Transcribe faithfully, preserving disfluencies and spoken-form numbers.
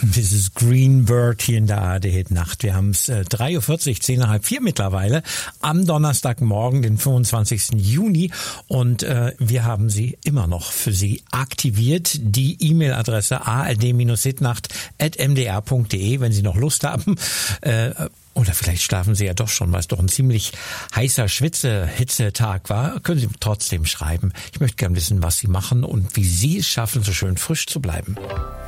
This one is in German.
Misses Greenberg hier in der A R D-Hit-Nacht. Wir haben es äh, drei Uhr vierzig, zehn nach halb vier mittlerweile, am Donnerstagmorgen, den fünfundzwanzigsten Juni. Und äh, wir haben sie immer noch für Sie aktiviert. Die E-Mail-Adresse a r d dash hitnacht at m d r punkt d e, wenn Sie noch Lust haben. Äh, Oder vielleicht schlafen Sie ja doch schon, weil es doch ein ziemlich heißer Schwitze-Hitzetag war. Können Sie trotzdem schreiben. Ich möchte gerne wissen, was Sie machen und wie Sie es schaffen, so schön frisch zu bleiben.